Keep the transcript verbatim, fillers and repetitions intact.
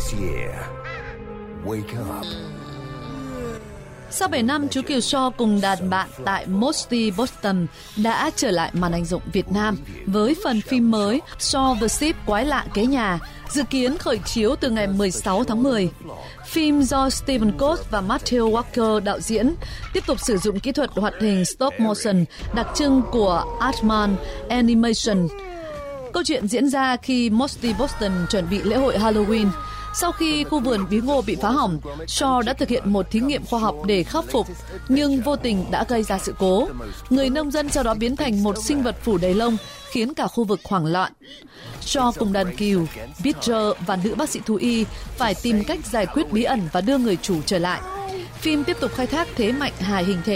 this year. Wake up. Sau bảy năm, chú Kiều Shaw cùng đàn bạn tại Mosty Boston đã trở lại màn ảnh rộng Việt Nam với phần phim mới Shaw the Sheep Quái lạ kế nhà, dự kiến khởi chiếu từ ngày mười sáu tháng mười. Phim do Stephen Coates và Matthew Walker đạo diễn, tiếp tục sử dụng kỹ thuật hoạt hình stop motion đặc trưng của Aardman Animation. Câu chuyện diễn ra khi Mosty Boston chuẩn bị lễ hội Halloween. Sau khi khu vườn bí ngô bị phá hỏng, Shaw đã thực hiện một thí nghiệm khoa học để khắc phục, nhưng vô tình đã gây ra sự cố. Người nông dân sau đó biến thành một sinh vật phủ đầy lông, khiến cả khu vực hoảng loạn. Shaw cùng đàn cừu, Peter và nữ bác sĩ thú y phải tìm cách giải quyết bí ẩn và đưa người chủ trở lại. Phim tiếp tục khai thác thế mạnh hài hình thể